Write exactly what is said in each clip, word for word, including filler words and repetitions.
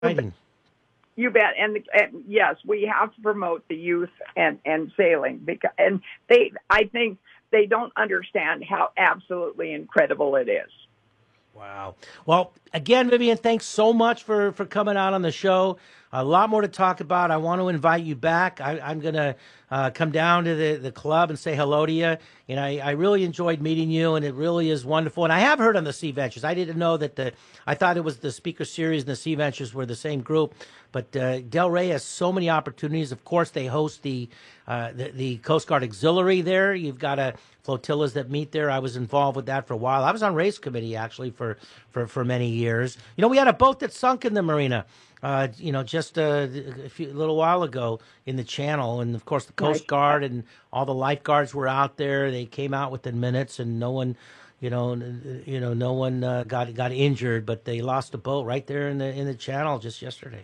Exciting. You bet. And, and yes, we have to promote the youth and, and sailing because, and they, I think they don't understand how absolutely incredible it is. Wow. Well, again, Vivian, thanks so much for, for coming out on the show. A lot more to talk about. I want to invite you back. I, I'm going to uh, come down to the, the club and say hello to you. And I, I really enjoyed meeting you, and it really is wonderful. And I have heard on the Sea Ventures. I didn't know that the – I thought it was the Speaker Series and the Sea Ventures were the same group. But uh, Del Rey has so many opportunities. Of course, they host the, uh, the the Coast Guard Auxiliary there. You've got a flotillas that meet there. I was involved with that for a while. I was on race committee, actually, for, for, for many years. You know, we had a boat that sunk in the marina. Uh, you know, just a, a, few, a little while ago in the channel. And, of course, the Coast Guard and all the lifeguards were out there. They came out within minutes, and no one, you know, you know, no one uh, got got injured. But they lost a boat right there in the in the channel just yesterday.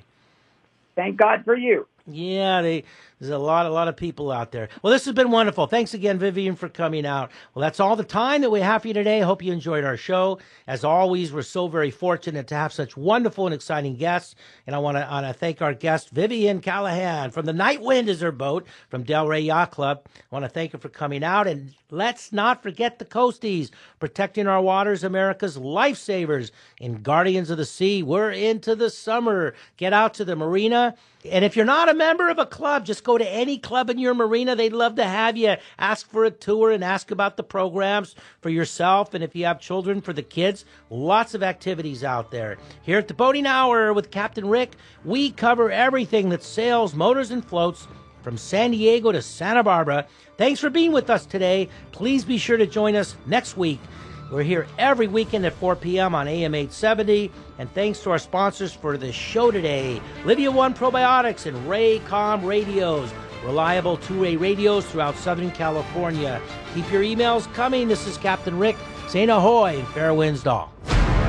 Thank God for you. Yeah, they, there's a lot, a lot of people out there. Well, this has been wonderful. Thanks again, Vivian, for coming out. Well, that's all the time that we have for you today. I hope you enjoyed our show. As always, we're so very fortunate to have such wonderful and exciting guests. And I want to, I want to thank our guest, Vivian Callahan, from the Night Wind is her boat, from Del Rey Yacht Club. I want to thank her for coming out. And let's not forget the Coasties, protecting our waters, America's lifesavers and guardians of the sea. We're into the summer. Get out to the marina. And if you're not a member of a club, just go to any club in your marina. They'd love to have you. Ask for a tour and ask about the programs for yourself. And if you have children, for the kids, lots of activities out there. Here at the Boating Hour with Captain Rick, we cover everything that sails, motors, and floats from San Diego to Santa Barbara. Thanks for being with us today. Please be sure to join us next week. We're here every weekend at four p.m. on A M eight seventy. And thanks to our sponsors for the show today, Livia One Probiotics and Raycom Radios, reliable two-way radios throughout Southern California. Keep your emails coming. This is Captain Rick saying ahoy and fair winds to all.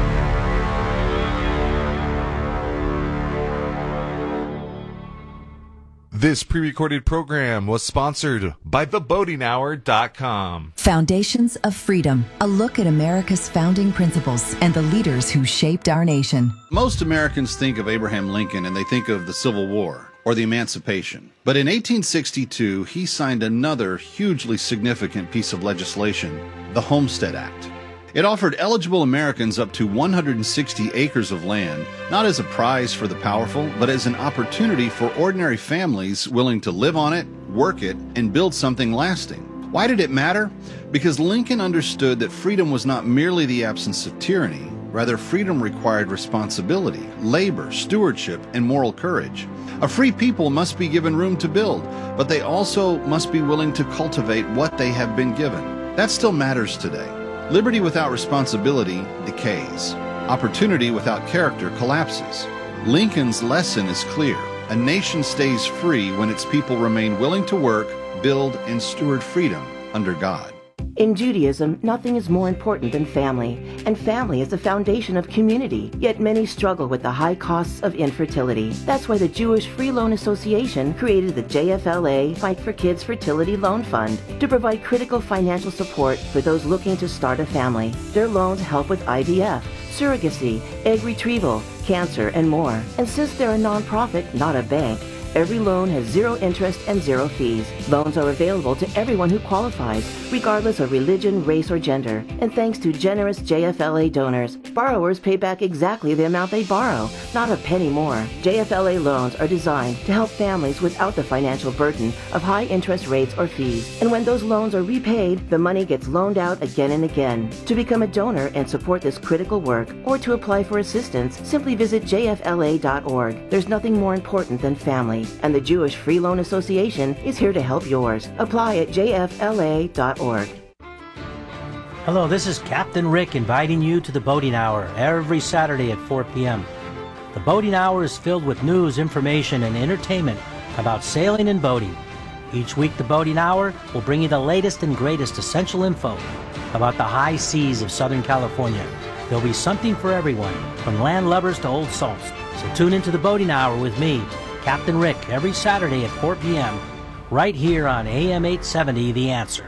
This pre-recorded program was sponsored by the boating hour dot com. Foundations of Freedom, a look at America's founding principles and the leaders who shaped our nation. Most Americans think of Abraham Lincoln and they think of the Civil War or the Emancipation. But in eighteen sixty-two, he signed another hugely significant piece of legislation, the Homestead Act. It offered eligible Americans up to one hundred sixty acres of land, not as a prize for the powerful, but as an opportunity for ordinary families willing to live on it, work it, and build something lasting. Why did it matter? Because Lincoln understood that freedom was not merely the absence of tyranny. Rather, freedom required responsibility, labor, stewardship, and moral courage. A free people must be given room to build, but they also must be willing to cultivate what they have been given. That still matters today. Liberty without responsibility decays. Opportunity without character collapses. Lincoln's lesson is clear. A nation stays free when its people remain willing to work, build, and steward freedom under God. In Judaism, nothing is more important than family, and family is the foundation of community, yet many struggle with the high costs of infertility. That's why the Jewish Free Loan Association created the J F L A Fight for Kids Fertility Loan Fund to provide critical financial support for those looking to start a family. Their loans help with I V F, surrogacy, egg retrieval, cancer, and more. And since they're a nonprofit, not a bank, every loan has zero interest and zero fees. Loans are available to everyone who qualifies, regardless of religion, race, or gender. And thanks to generous J F L A donors, borrowers pay back exactly the amount they borrow, not a penny more. J F L A loans are designed to help families without the financial burden of high interest rates or fees. And when those loans are repaid, the money gets loaned out again and again. To become a donor and support this critical work, or to apply for assistance, simply visit J F L A dot org. There's nothing more important than family, and the Jewish Free Loan Association is here to help yours. Apply at J F L A dot org. Hello, this is Captain Rick inviting you to the Boating Hour every Saturday at four p.m. The Boating Hour is filled with news, information, and entertainment about sailing and boating. Each week, the Boating Hour will bring you the latest and greatest essential info about the high seas of Southern California. There'll be something for everyone, from land lovers to old salts. So tune into the Boating Hour with me, Captain Rick, every Saturday at four p.m. right here on A M eight seventy, The Answer.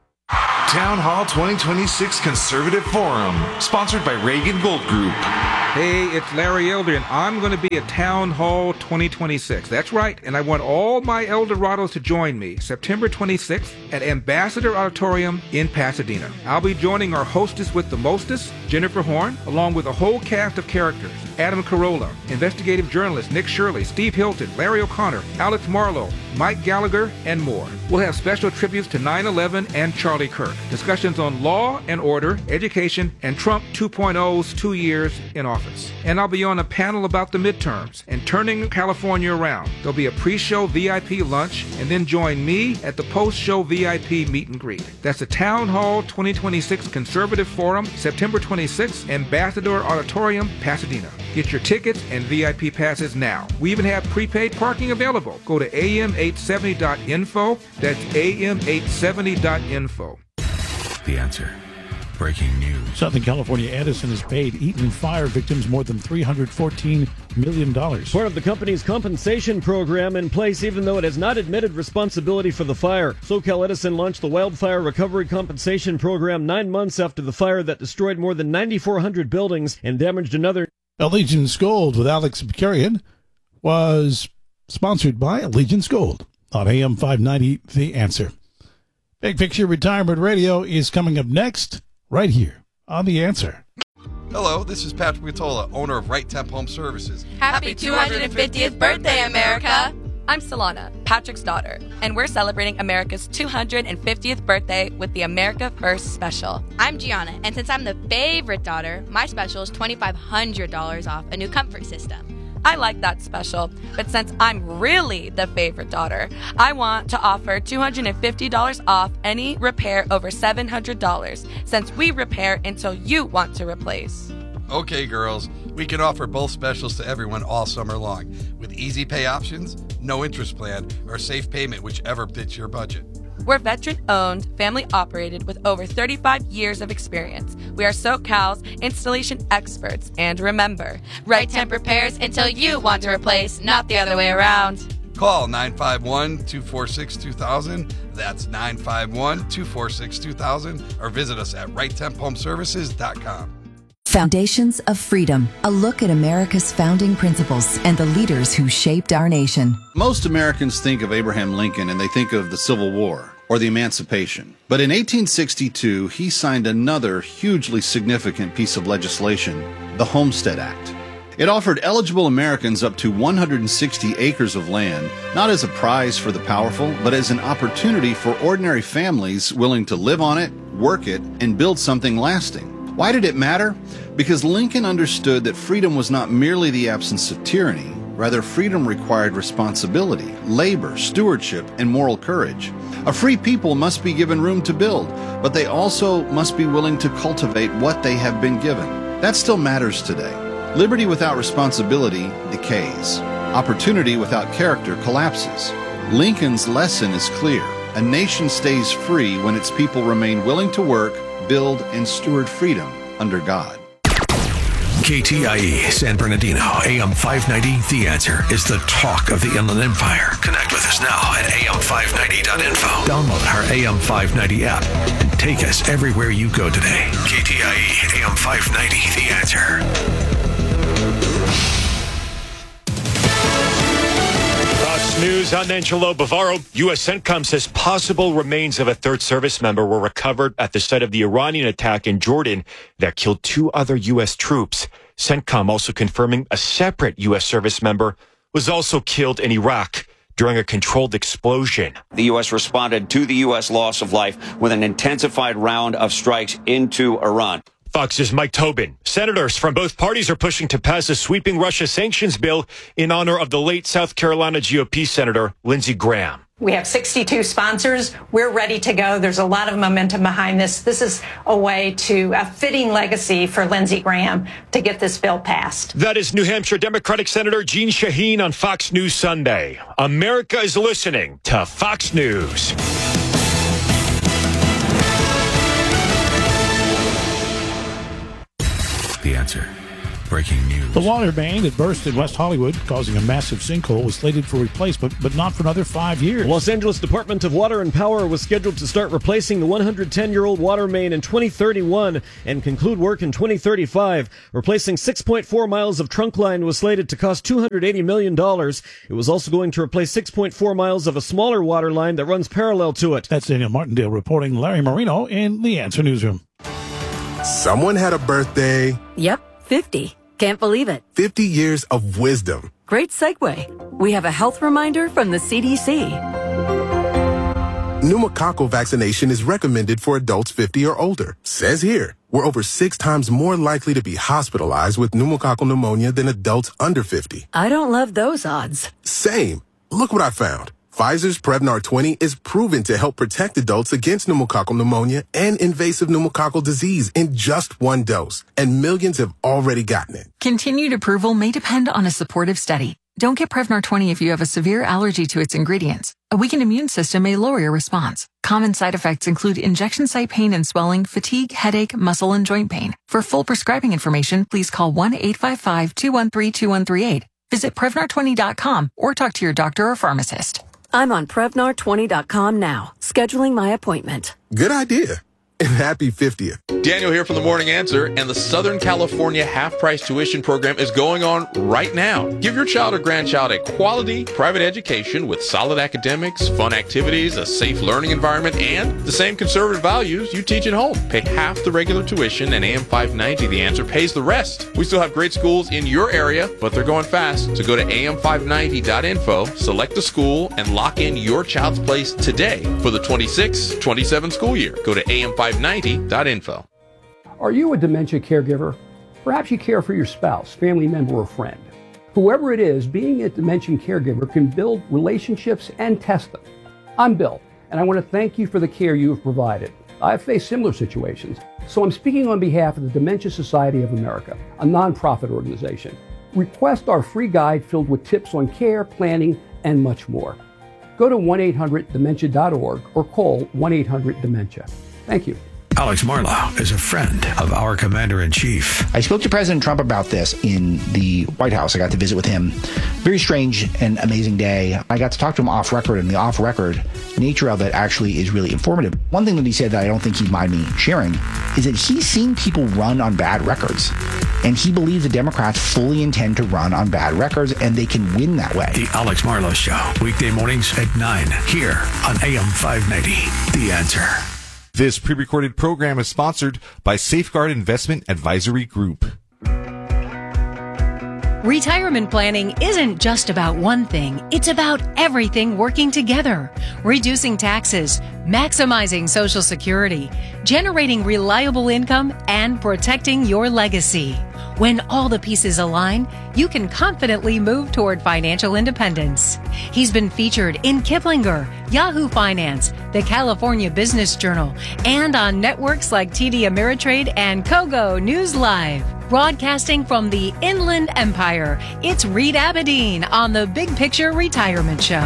Town Hall twenty twenty-six Conservative Forum, sponsored by Reagan Gold Group. Hey, it's Larry Elder, and I'm going to be at Town Hall twenty twenty-six. That's right, and I want all my Eldorados to join me September twenty-sixth at Ambassador Auditorium in Pasadena. I'll be joining our hostess with the mostest, Jennifer Horn, along with a whole cast of characters. Adam Carolla, investigative journalist Nick Shirley, Steve Hilton, Larry O'Connor, Alex Marlowe, Mike Gallagher, and more. We'll have special tributes to nine eleven and Charlie Kirk, discussions on law and order, education, and Trump two point oh's two years in office. And I'll be on a panel about the midterms and turning California around. There'll be a pre-show V I P lunch, and then join me at the post-show V I P meet and greet. That's the Town Hall twenty twenty-six Conservative Forum, September twenty-sixth, Ambassador Auditorium, Pasadena. Get your tickets and V I P passes now. We even have prepaid parking available. Go to A M eight seventy dot info. That's A M eight seventy dot info. The Answer. Breaking news. Southern California Edison has paid Eaton fire victims more than three hundred fourteen million dollars. Part of the company's compensation program in place, even though it has not admitted responsibility for the fire. SoCal Edison launched the Wildfire Recovery Compensation Program nine months after the fire that destroyed more than nine thousand four hundred buildings and damaged another. Allegiance Gold with Alex Bukarian was sponsored by Allegiance Gold on A M five ninety, The Answer. Big Picture Retirement Radio is coming up next, right here on The Answer. Hello, this is Patrick Matola, owner of Right Temp Home Services. Happy two hundred fiftieth birthday, America! I'm Solana, Patrick's daughter, and we're celebrating America's two hundred fiftieth birthday with the America First Special. I'm Gianna, and since I'm the favorite daughter, my special is two thousand five hundred dollars off a new comfort system. I like that special, but since I'm really the favorite daughter, I want to offer two hundred fifty dollars off any repair over seven hundred dollars, since we repair until you want to replace. Okay, girls, we can offer both specials to everyone all summer long, with easy pay options, no interest plan, or safe payment, whichever fits your budget. We're veteran-owned, family-operated with over thirty-five years of experience. We are SoCal's installation experts. And remember, Right Temp repairs until you want to replace, not the other way around. Call nine five one, two four six, two thousand. That's nine five one, two four six, two thousand. Or visit us at right temp home services dot com. Foundations of Freedom, a look at America's founding principles and the leaders who shaped our nation. Most Americans think of Abraham Lincoln and they think of the Civil War or the Emancipation. But in eighteen sixty-two, he signed another hugely significant piece of legislation, the Homestead Act. It offered eligible Americans up to one hundred sixty acres of land, not as a prize for the powerful, but as an opportunity for ordinary families willing to live on it, work it, and build something lasting. Why did it matter? Because Lincoln understood that freedom was not merely the absence of tyranny. Rather, freedom required responsibility, labor, stewardship, and moral courage. A free people must be given room to build, but they also must be willing to cultivate what they have been given. That still matters today. Liberty without responsibility decays. Opportunity without character collapses. Lincoln's lesson is clear. A nation stays free when its people remain willing to work, build, and steward freedom under God. K T I E San Bernardino, A M five ninety, The Answer is the talk of the Inland Empire. Connect with us now at A M five ninety dot info. Download our A M five ninety app and take us everywhere you go today. K T I E, A M five ninety, The Answer. Fox News, I'm Angelo Bavaro. U S CENTCOM says possible remains of a third service member were recovered at the site of the Iranian attack in Jordan that killed two other U S troops. CENTCOM also confirming a separate U S service member was also killed in Iraq during a controlled explosion. The U S responded to the U S loss of life with an intensified round of strikes into Iran. Fox's Mike Tobin. Senators from both parties are pushing to pass a sweeping Russia sanctions bill in honor of the late South Carolina G O P Senator Lindsey Graham. We have sixty-two sponsors. We're ready to go. There's a lot of momentum behind this. This is a way to, a fitting legacy for Lindsey Graham to get this bill passed. That is New Hampshire Democratic Senator Jeanne Shaheen on Fox News Sunday. America is listening to Fox News. The Answer. breaking news. The water main that burst in West Hollywood, causing a massive sinkhole, was slated for replacement, but not for another five years. The Los Angeles Department of Water and Power was scheduled to start replacing the one hundred ten-year-old water main in twenty thirty-one and conclude work in twenty thirty-five. Replacing six point four miles of trunk line was slated to cost two hundred eighty million dollars. It was also going to replace six point four miles of a smaller water line that runs parallel to it. That's Daniel Martindale reporting. Larry Marino in the Answer Newsroom. Someone had a birthday. Yep, fifty. Can't believe it. fifty years of wisdom. Great segue. We have a health reminder from the C D C. Pneumococcal vaccination is recommended for adults fifty or older. Says here, we're over six times more likely to be hospitalized with pneumococcal pneumonia than adults under fifty. I don't love those odds. Same. Look what I found. Pfizer's Prevnar twenty is proven to help protect adults against pneumococcal pneumonia and invasive pneumococcal disease in just one dose, and millions have already gotten it. Continued approval may depend on a supportive study. Don't get Prevnar twenty if you have a severe allergy to its ingredients. A weakened immune system may lower your response. Common side effects include injection site pain and swelling, fatigue, headache, muscle, and joint pain. For full prescribing information, please call one eight five five, two one three, two one three eight. Visit Prevnar twenty dot com or talk to your doctor or pharmacist. I'm on Prevnar twenty dot com now, scheduling my appointment. Good idea. And happy fiftieth. Daniel here from The Morning Answer, and the Southern California half-price tuition program is going on right now. Give your child or grandchild a quality private education with solid academics, fun activities, a safe learning environment, and the same conservative values you teach at home. Pay half the regular tuition, and A M five ninety, The Answer, pays the rest. We still have great schools in your area, but they're going fast. So go to A M five ninety dot info, select a school, and lock in your child's place today for the twenty-six twenty-seven school year. Go to A M five ninety dot info. Are you a dementia caregiver? Perhaps you care for your spouse, family member, or friend. Whoever it is, being a dementia caregiver can build relationships and test them. I'm Bill, and I want to thank you for the care you have provided. I've faced similar situations, so I'm speaking on behalf of the Dementia Society of America, a nonprofit organization. Request our free guide filled with tips on care, planning, and much more. Go to one eight hundred dementia dot org or call one eight hundred dementia. Thank you. Alex Marlow is a friend of our commander-in-chief. I spoke to President Trump about this in the White House. I got to visit with him. Very strange and amazing day. I got to talk to him off record, and the off record nature of it actually is really informative. One thing that he said that I don't think he'd mind me sharing is that he's seen people run on bad records, and he believes the Democrats fully intend to run on bad records, and they can win that way. The Alex Marlow Show, weekday mornings at nine, here on A M five ninety. The Answer. This pre-recorded program is sponsored by Safeguard Investment Advisory Group. Retirement planning isn't just about one thing. It's about everything working together. Reducing taxes, maximizing Social Security, generating reliable income, and protecting your legacy. When all the pieces align, you can confidently move toward financial independence. He's been featured in Kiplinger, Yahoo Finance, the California Business Journal, and on networks like T D Ameritrade and Kogo News Live. Broadcasting from the Inland Empire, it's Reed Abedin on the Big Picture Retirement Show.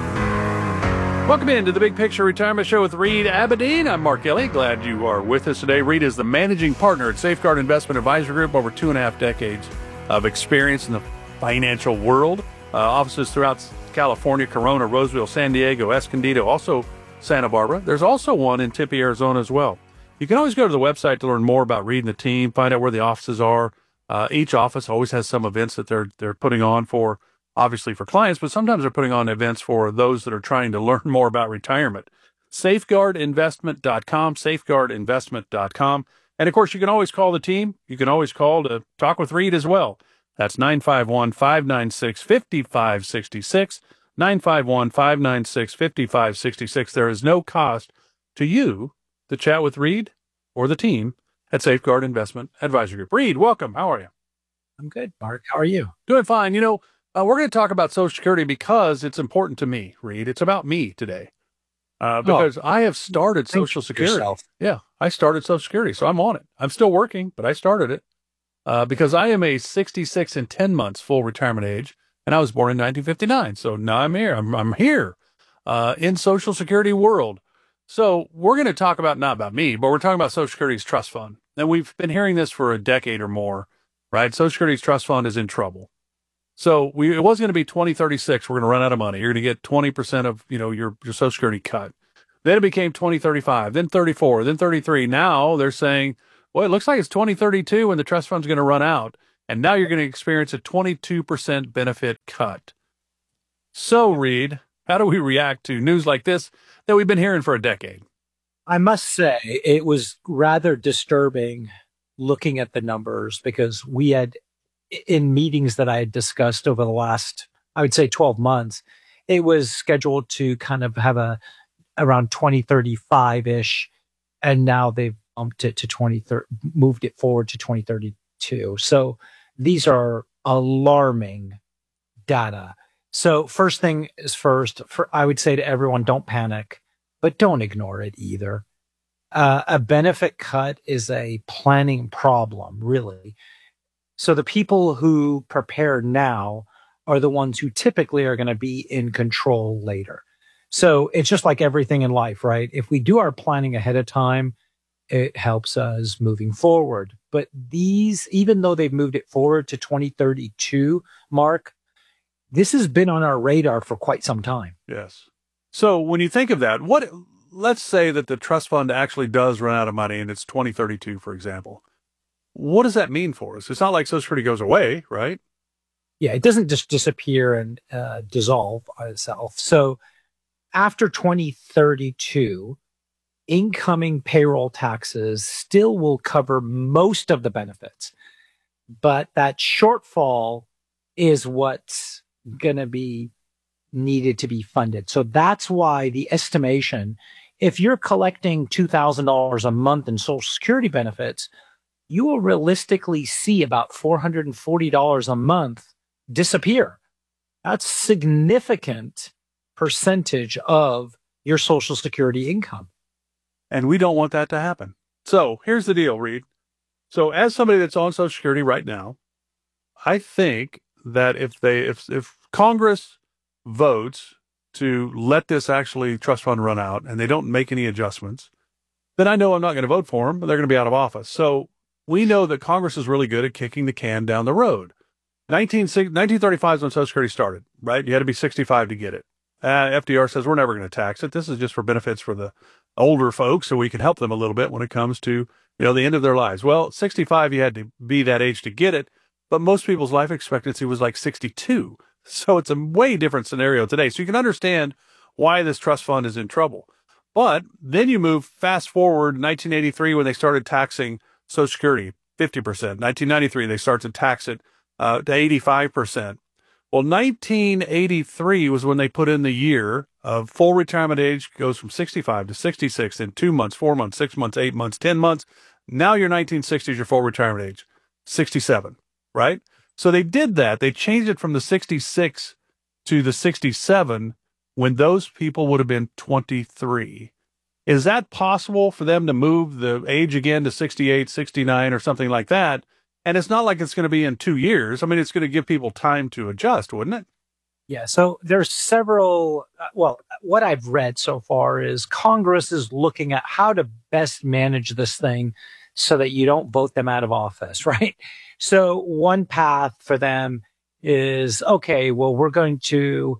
Welcome into the Big Picture Retirement Show with Reed Abedin. I'm Mark Elliott. Glad you are with us today. Reed is the managing partner at Safeguard Investment Advisory Group, over two and a half decades of experience in the financial world. Uh, offices throughout California, Corona, Roseville, San Diego, Escondido, also Santa Barbara. There's also one in Tempe, Arizona as well. You can always go to the website to learn more about Reed and the team, find out where the offices are. Uh, each office always has some events that they're they're putting on for, obviously for clients, but sometimes they're putting on events for those that are trying to learn more about retirement. safeguard investment dot com, safeguard investment dot com. And, of course, you can always call the team. You can always call to talk with Reed as well. That's nine five one, five nine six, five five six six, nine five one, five nine six, five five six six. There is no cost to you to chat with Reed or the team at Safeguard Investment Advisory Group. Reed, welcome. How are you? I'm good, Mark. How are you? Doing fine. You know, uh, we're going to talk about Social Security because it's important to me, Reed. It's about me today. Uh, because oh, I have started Social Security. Yourself. Yeah, I started Social Security, so I'm on it. I'm still working, but I started it uh, because I am a sixty-six and ten months full retirement age, and I was born in nineteen fifty-nine. So now I'm here. I'm, I'm here uh, in Social Security world. So we're going to talk about, not about me, but we're talking about Social Security's trust fund. And we've been hearing this for a decade or more. right? Social Security's trust fund is in trouble. So we, it was going to be twenty thirty-six. We're going to run out of money. You're going to get twenty percent of, you know, your, your Social Security cut. Then it became twenty thirty-five, then thirty-four, then thirty-three. Now they're saying, well, it looks like it's twenty thirty-two when the trust fund's going to run out. And now you're going to experience a twenty-two percent benefit cut. So, Reed, how do we react to news like this that we've been hearing for a decade? I must say it was rather disturbing looking at the numbers, because we had, in meetings that I had discussed over the last, I would say twelve months, it was scheduled to kind of have a around twenty thirty-five ish. And now they've bumped it to twenty thirty, moved it forward to twenty thirty-two. So these are alarming data. So first thing is first, for, I would say to everyone, don't panic, but don't ignore it either. Uh, a benefit cut is a planning problem, really. So the people who prepare now are the ones who typically are going to be in control later. So it's just like everything in life, right? If we do our planning ahead of time, it helps us moving forward. But these, even though they've moved it forward to twenty thirty-two, Mark, this has been on our radar for quite some time. Yes. So when you think of that, what, let's say that the trust fund actually does run out of money and it's twenty thirty-two, for example. What does that mean for us? It's not like Social Security goes away, right? Yeah, it doesn't just disappear and uh, dissolve on itself. So after twenty thirty-two, incoming payroll taxes still will cover most of the benefits, but that shortfall is what's going to be needed to be funded. So that's why the estimation, if you're collecting two thousand dollars a month in Social Security benefits, you will realistically see about four hundred forty dollars a month disappear. That's significant percentage of your Social Security income. And we don't want that to happen. So here's the deal, Reed. So as somebody that's on Social Security right now, I think that if they, if, if Congress votes to let this actually trust fund run out and they don't make any adjustments, then I know I'm not going to vote for them, but they're going to be out of office. So we know that Congress is really good at kicking the can down the road. nineteen thirty-five is when Social Security started, right? You had to be sixty-five to get it. Uh, F D R says we're never going to tax it. This is just for benefits for the older folks, so we can help them a little bit when it comes to, you know, the end of their lives. Well, sixty-five, you had to be that age to get it, but most people's life expectancy was like sixty-two. So it's a way different scenario today. So you can understand why this trust fund is in trouble. But then you move fast forward nineteen eighty-three when they started taxing Social Security fifty percent. nineteen ninety-three, they started to tax it uh, to eighty-five percent. Well, nineteen eighty-three was when they put in the year of full retirement age goes from sixty-five to sixty-six in two months, four months, six months, eight months, ten months. Now your nineteen sixty is your full retirement age, sixty-seven, right? So they did that. They changed it from the sixty-six to the sixty-seven when those people would have been twenty-three. Is that possible for them to move the age again to sixty-eight, sixty-nine or something like that? And it's not like it's going to be in two years. I mean, it's going to give people time to adjust, wouldn't it? Yeah. So there's several, uh, well, what I've read so far is Congress is looking at how to best manage this thing so that you don't vote them out of office, right? So one path for them is, okay, well, we're going to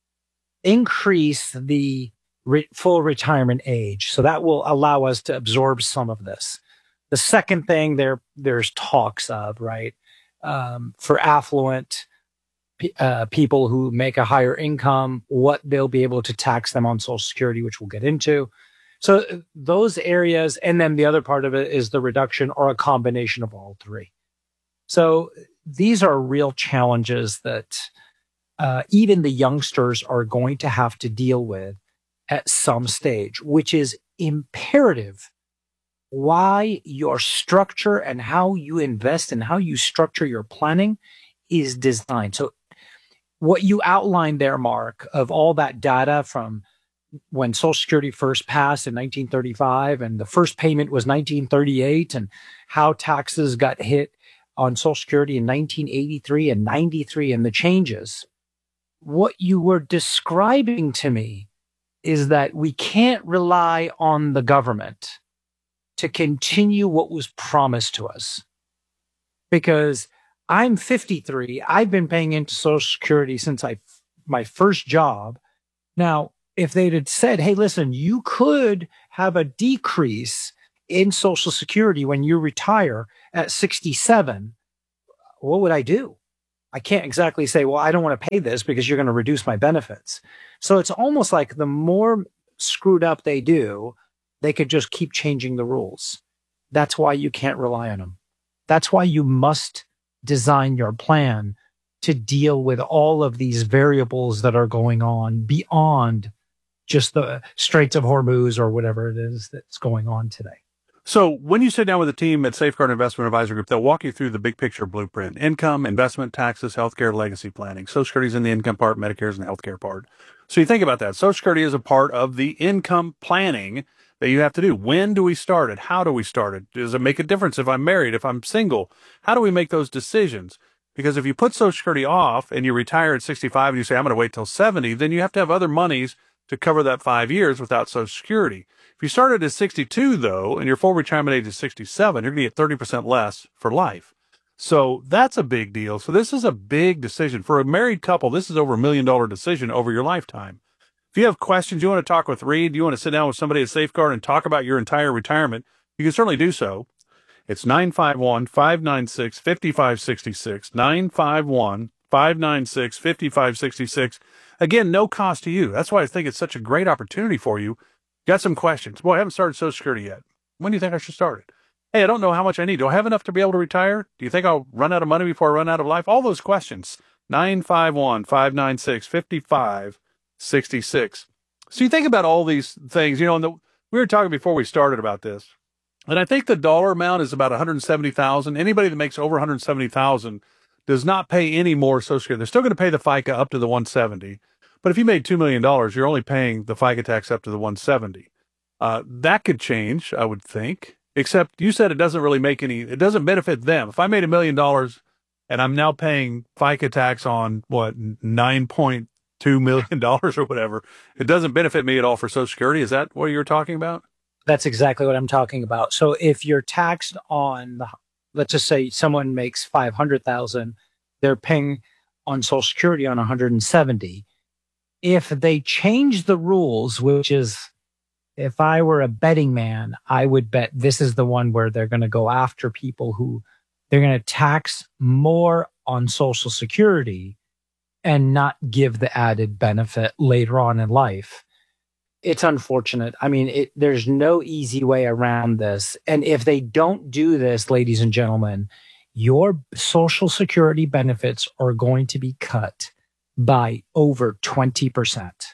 increase the re- full retirement age. So that will allow us to absorb some of this. The second thing there, there's talks of, right, um, for affluent uh, people who make a higher income, what they'll be able to tax them on Social Security, which we'll get into. So those areas, and then the other part of it is the reduction or a combination of all three. So these are real challenges that uh, even the youngsters are going to have to deal with at some stage, which is imperative why your structure and how you invest and how you structure your planning is designed. So what you outlined there, Mark, of all that data from when Social Security first passed in nineteen thirty-five and the first payment was nineteen thirty-eight and how taxes got hit on Social Security in nineteen eighty-three and ninety-three and the changes, what you were describing to me is that we can't rely on the government to continue what was promised to us. because I'm fifty-three. I've been paying into Social Security since I my first job. Now, if they'd had said, hey, listen, you could have a decrease in Social Security when you retire at sixty-seven, what would I do? I can't exactly say, well, I don't want to pay this because you're going to reduce my benefits. So it's almost like the more screwed up they do, they could just keep changing the rules. That's why you can't rely on them. That's why you must design your plan to deal with all of these variables that are going on beyond just the Straits of Hormuz or whatever it is that's going on today. So when you sit down with a team at Safeguard Investment Advisor Group, they'll walk you through the big picture blueprint: income, investment, taxes, healthcare, legacy planning. Social Security's in the income part, Medicare's in the healthcare part. So you think about that. Social Security is a part of the income planning that you have to do. When do we start it? How do we start it? Does it make a difference if I'm married, if I'm single? How do we make those decisions? Because if you put Social Security off and you retire at sixty-five and you say, I'm going to wait till seventy, then you have to have other monies to cover that five years without Social Security. If you started at sixty-two, though, and your full retirement age is sixty-seven, you're going to get thirty percent less for life. So that's a big deal. So this is a big decision. For a married couple, this is over a million dollar decision over your lifetime. If you have questions, you want to talk with Reed, you want to sit down with somebody at Safeguard and talk about your entire retirement, you can certainly do so. It's nine five one, five nine six, five five six six, nine five one, five nine six, five five six six. Again, no cost to you. That's why I think it's such a great opportunity for you. Got some questions. Boy, I haven't started Social Security yet. When do you think I should start it? Hey, I don't know how much I need. Do I have enough to be able to retire? Do you think I'll run out of money before I run out of life? All those questions. nine five one, five nine six, five five six six. So you think about all these things, you know, and the, we were talking before we started about this, and I think the dollar amount is about one hundred seventy thousand dollars. Anybody that makes over one hundred seventy thousand dollars does not pay any more Social Security. They're still going to pay the FICA up to the one hundred seventy thousand dollars. But if you made two million dollars, you're only paying the FICA tax up to the one hundred seventy thousand dollars. Uh, that could change, I would think, except you said it doesn't really make any, it doesn't benefit them. If I made a million dollars and I'm now paying FICA tax on what, nine point two million dollars or whatever, it doesn't benefit me at all for Social Security. Is that what you're talking about? That's exactly what I'm talking about. So if you're taxed on, let's just say someone makes five hundred thousand dollars, they're paying on Social Security on one hundred seventy. If they change the rules, which is, if I were a betting man, I would bet this is the one where they're going to go after people who they're going to tax more on Social Security and not give the added benefit later on in life. It's unfortunate. I mean, it, there's no easy way around this. And if they don't do this, ladies and gentlemen, your Social Security benefits are going to be cut by over twenty percent.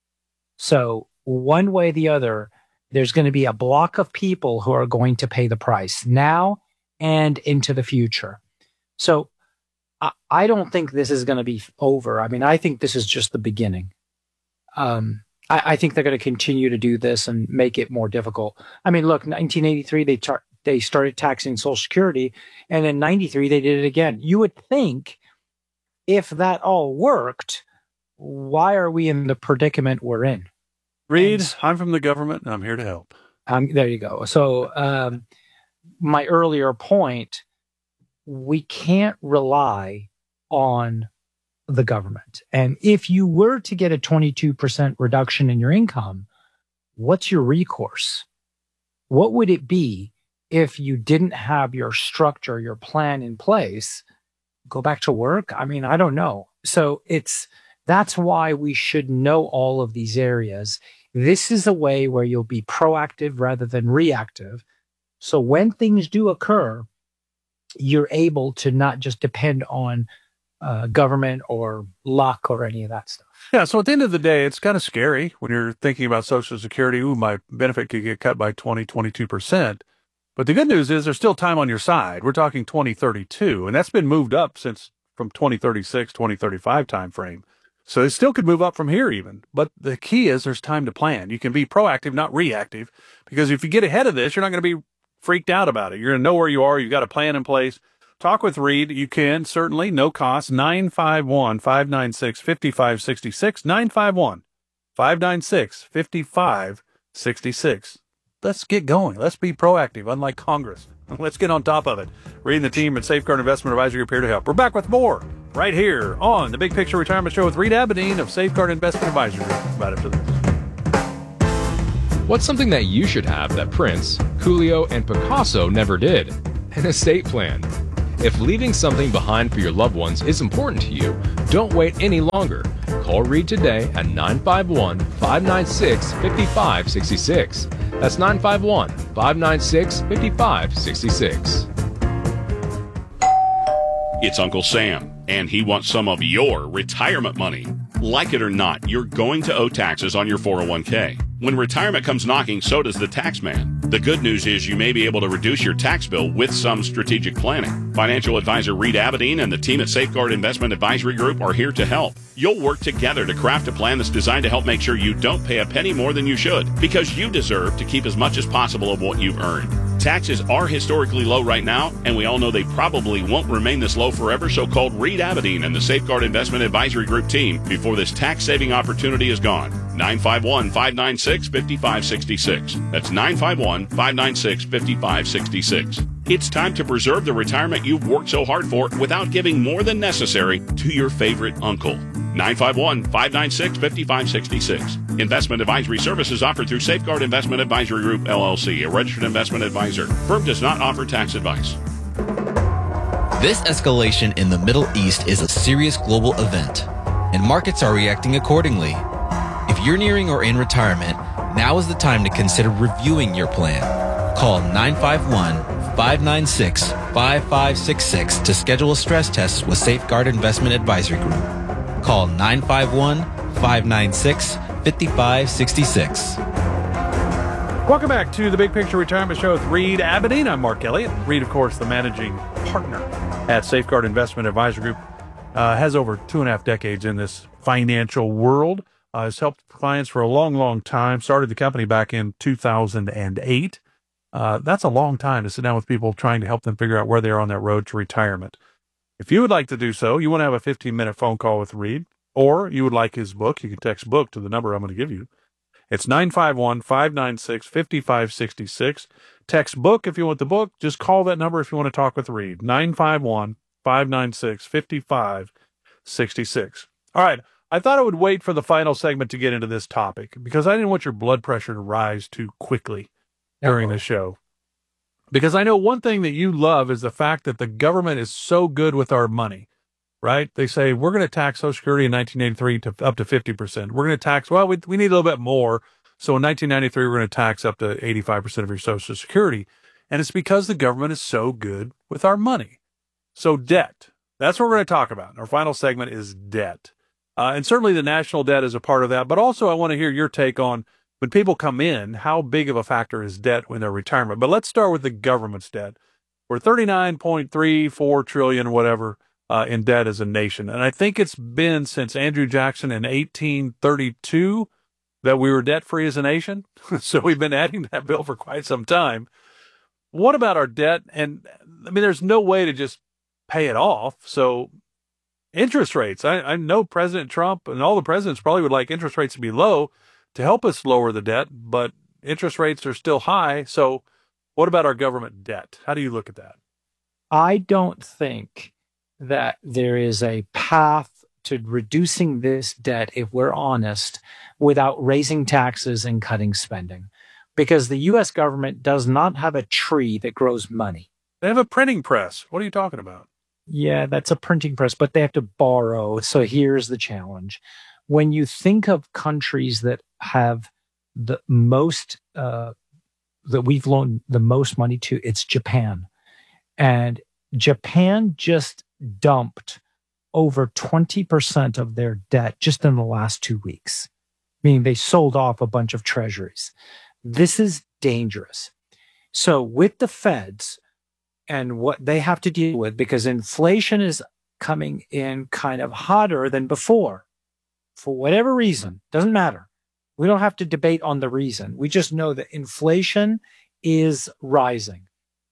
So one way or the other, there's going to be a block of people who are going to pay the price now and into the future. So I, I don't think this is going to be over. I mean, I think this is just the beginning. Um, I, I think they're going to continue to do this and make it more difficult. I mean, look, nineteen eighty-three, they tar- they started taxing Social Security, and in ninety-three, they did it again. You would think if that all worked, why are we in the predicament we're in? Reed, I'm from the government, and I'm here to help. Um, there you go. So um, my earlier point, we can't rely on the government. And if you were to get a twenty-two percent reduction in your income, what's your recourse? What would it be if you didn't have your structure, your plan in place? Go back to work? I mean, I don't know. So it's that's why we should know all of these areas. This is a way where you'll be proactive rather than reactive. So when things do occur, you're able to not just depend on uh, government or luck or any of that stuff. Yeah, so at the end of the day, it's kind of scary when you're thinking about Social Security. Ooh, my benefit could get cut by twenty, twenty-two percent. But the good news is there's still time on your side. We're talking twenty thirty-two, and that's been moved up since from twenty thirty-six, twenty thirty-five time frame. So it still could move up from here even. But the key is there's time to plan. You can be proactive, not reactive, because if you get ahead of this, you're not going to be freaked out about it. You're going to know where you are. You've got a plan in place. Talk with Reed. You can, certainly, no cost, nine five one, five nine six, five five six six, nine five one, five nine six, five five six six. Let's get going. Let's be proactive, unlike Congress. Let's get on top of it. Reed and the team at Safeguard Investment Advisory Group here to help. We're back with more right here on the Big Picture Retirement Show with Reed Abedin of Safeguard Investment Advisory Group. Right after this. What's something that you should have that Prince, Coolio, and Picasso never did? An estate plan. If leaving something behind for your loved ones is important to you, don't wait any longer. Call Reed today at nine five one, five nine six, five five six six. That's nine five one, five nine six, five five six six. It's Uncle Sam, and he wants some of your retirement money. Like it or not, you're going to owe taxes on your four oh one k. When retirement comes knocking, so does the tax man. The good news is you may be able to reduce your tax bill with some strategic planning. Financial advisor Reed Abedin and the team at Safeguard Investment Advisory Group are here to help. You'll work together to craft a plan that's designed to help make sure you don't pay a penny more than you should, because you deserve to keep as much as possible of what you've earned. Taxes are historically low right now, and we all know they probably won't remain this low forever, so call Reed Abedin and the Safeguard Investment Advisory Group team before this tax-saving opportunity is gone. nine five one, five nine six, five five six six. That's nine five one, five nine six, five five six six. It's time to preserve the retirement you've worked so hard for without giving more than necessary to your favorite uncle. nine five one, five nine six, five five six six. Investment advisory services offered through Safeguard Investment Advisory Group, L L C, a registered investment advisor. Firm does not offer tax advice. This escalation in the Middle East is a serious global event, and markets are reacting accordingly. If you're nearing or in retirement, now is the time to consider reviewing your plan. Call nine five one, five nine six, five five six six to schedule a stress test with Safeguard Investment Advisory Group. Call nine five one, five nine six, five five six six. Welcome back to the Big Picture Retirement Show with Reed Abedin. I'm Mark Elliott. Reed, of course, the managing partner at Safeguard Investment Advisory Group, uh, has over two and a half decades in this financial world. Uh, has helped clients for a long, long time. Started the company back in two thousand eight. Uh, that's a long time to sit down with people trying to help them figure out where they are on that road to retirement. If you would like to do so, you want to have a fifteen-minute phone call with Reed, or you would like his book, you can text book to the number I'm going to give you. It's nine five one, five nine six, five five six six. Text book if you want the book. Just call that number if you want to talk with Reed. nine five one, five nine six, five five six six. All right. I thought I would wait for the final segment to get into this topic because I didn't want your blood pressure to rise too quickly during the show. Because I know one thing that you love is the fact that the government is so good with our money, right? They say, we're going to tax Social Security in nineteen eighty-three to up to fifty percent. We're going to tax, well, we, we need a little bit more. So in nineteen ninety-three, we're going to tax up to eighty-five percent of your Social Security. And it's because the government is so good with our money. So debt, that's what we're going to talk about. Our final segment is debt. Uh, and certainly the national debt is a part of that. But also I want to hear your take on when people come in, how big of a factor is debt when they're retirement? But let's start with the government's debt. We're thirty-nine point three four trillion, whatever, uh, in debt as a nation. And I think it's been since Andrew Jackson in eighteen thirty-two that we were debt free as a nation. So we've been adding to that bill for quite some time. What about our debt? And I mean, there's no way to just pay it off. So interest rates, I, I know President Trump and all the presidents probably would like interest rates to be low to help us lower the debt, but interest rates are still high. So what about our government debt? How do you look at that? I don't think that there is a path to reducing this debt, if we're honest, without raising taxes and cutting spending. Because the U S government does not have a tree that grows money. They have a printing press. What are you talking about? Yeah, that's a printing press, but they have to borrow. So here's the challenge. When you think of countries that have the most, uh, that we've loaned the most money to, it's Japan. And Japan just dumped over twenty percent of their debt just in the last two weeks, meaning they sold off a bunch of treasuries. This is dangerous. So with the feds, and what they have to deal with, because inflation is coming in kind of hotter than before, for whatever reason, doesn't matter. We don't have to debate on the reason. We just know that inflation is rising.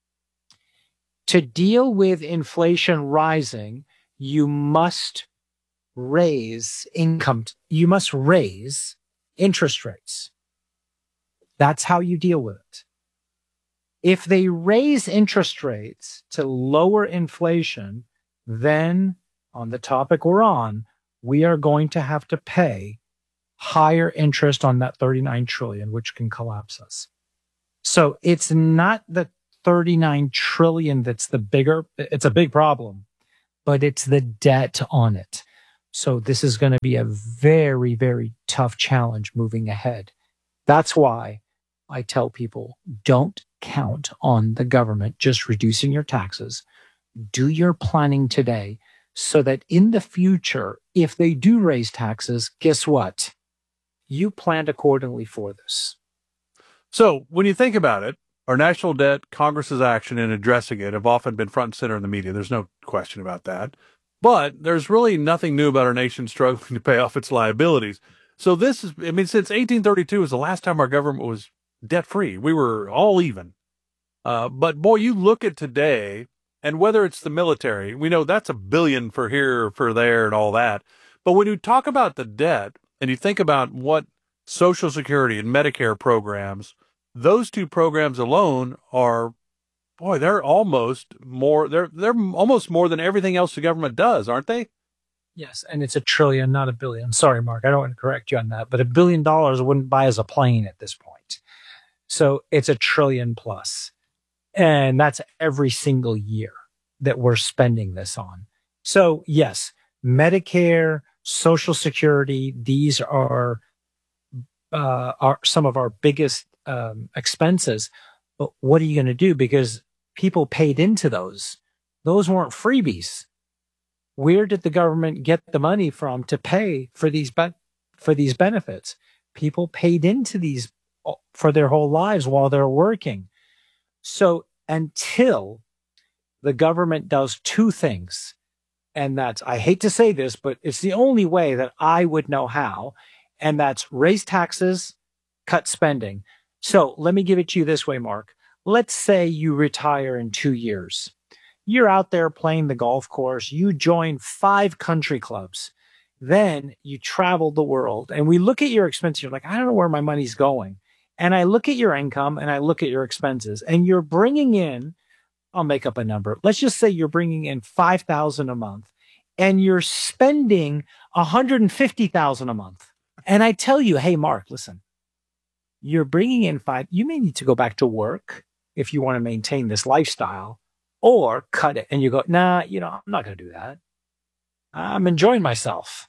To deal with inflation rising, you must raise income. You must raise interest rates. That's how you deal with it. If they raise interest rates to lower inflation, then on the topic we're on, we are going to have to pay higher interest on that thirty-nine trillion, which can collapse us. So it's not the thirty-nine trillion that's the bigger, it's a big problem, but it's the debt on it. So this is going to be a very, very tough challenge moving ahead. That's why I tell people, don't count on the government just reducing your taxes. Do your planning today so that in the future, if they do raise taxes, guess what? You planned accordingly for this. So when you think about it, our national debt, Congress's action in addressing it have often been front and center in the media. There's no question about that. But there's really nothing new about our nation struggling to pay off its liabilities. So this is, I mean, since eighteen thirty-two was the last time our government was debt-free. We were all even. Uh, but boy, you look at today, and whether it's the military, we know that's a billion for here, for there, and all that. But when you talk about the debt, and you think about what Social Security and Medicare programs, those two programs alone are, boy, they're almost more, they're, they're almost more than everything else the government does, aren't they? Yes, and it's a trillion, not a billion. Sorry, Mark, I don't want to correct you on that, but a billion dollars wouldn't buy us a plane at this point. So it's a trillion plus. And that's every single year that we're spending this on. So yes, Medicare, Social Security, these are, uh, are some of our biggest um, expenses. But what are you going to do? Because people paid into those. Those weren't freebies. Where did the government get the money from to pay for these be- for these benefits? People paid into these for their whole lives while they're working. So until the government does two things, and that's, I hate to say this, but it's the only way that I would know how, and that's raise taxes, cut spending. So let me give it to you this way, Mark. Let's say you retire in two years. You're out there playing the golf course. You join five country clubs. Then you travel the world, and we look at your expenses. You're like, I don't know where my money's going. And I look at your income and I look at your expenses, and you're bringing in, I'll make up a number. Let's just say you're bringing in five thousand dollars a month and you're spending one hundred fifty thousand dollars a month. And I tell you, hey, Mark, listen, you're bringing in five. You may need to go back to work if you want to maintain this lifestyle, or cut it. And you go, nah, you know, I'm not going to do that. I'm enjoying myself.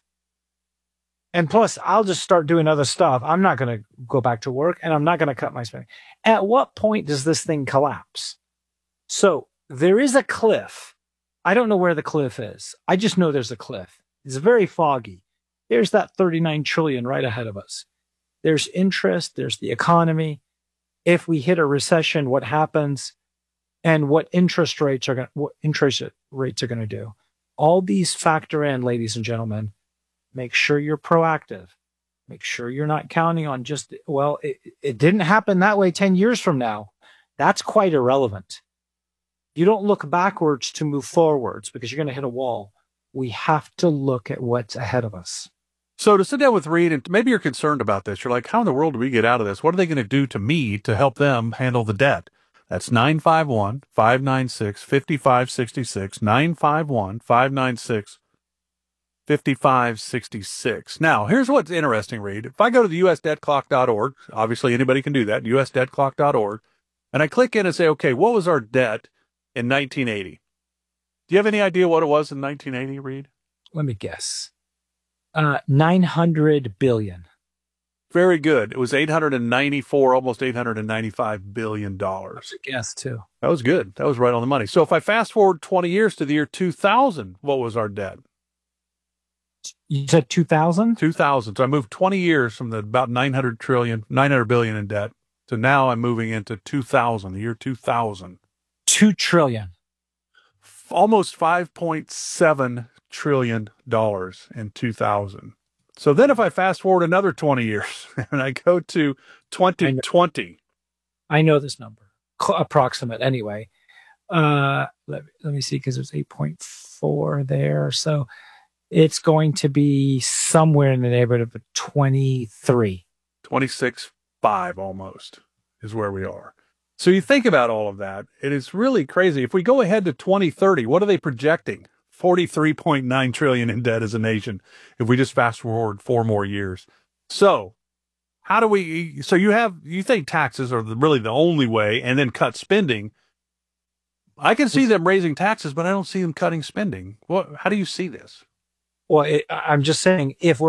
And plus, I'll just start doing other stuff. I'm not going to go back to work, and I'm not going to cut my spending. At what point does this thing collapse? So there is a cliff. I don't know where the cliff is. I just know there's a cliff. It's very foggy. There's that thirty-nine trillion right ahead of us. There's interest. There's the economy. If we hit a recession, what happens, and what interest rates are going, what interest rates are going to do. All these factor in, ladies and gentlemen. Make sure you're proactive. Make sure you're not counting on just, well, it, it didn't happen that way ten years from now. That's quite irrelevant. You don't look backwards to move forwards because you're going to hit a wall. We have to look at what's ahead of us. So to sit down with Reed, and maybe you're concerned about this. You're like, how in the world do we get out of this? What are they going to do to me to help them handle the debt? That's nine five one, five nine six, five five six six, nine five one, five nine six, fifty-five sixty-six. Now, here's what's interesting, Reed. If I go to the U S debt clock dot org, obviously anybody can do that, U S debt clock dot org, and I click in and say, okay, what was our debt in nineteen eighty? Do you have any idea what it was in nineteen eighty, Reed? Let me guess. Uh, nine hundred billion. Very good. It was eight hundred ninety-four, almost eight hundred ninety-five billion dollars. That's a guess, too. That was good. That was right on the money. So if I fast forward twenty years to the year two thousand, what was our debt? You said two thousand? two thousand. So I moved twenty years from the about nine hundred trillion, nine hundred billion in debt to now I'm moving into two thousand, the year two thousand. two trillion. Almost five point seven trillion dollars in two thousand. So then if I fast forward another twenty years and I go to twenty twenty. I know this number. Approximate anyway. Uh, let, let me see, because it was eight point four there. So it's going to be somewhere in the neighborhood of twenty-three. twenty-six point five almost is where we are. So you think about all of that, it is really crazy. If we go ahead to twenty thirty, what are they projecting? forty-three point nine trillion in debt as a nation if we just fast forward four more years. So how do we, so you have, you think taxes are the, really the only way, and then cut spending. I can see them raising taxes, but I don't see them cutting spending. What, how do you see this? Well, it, I'm just saying, if we're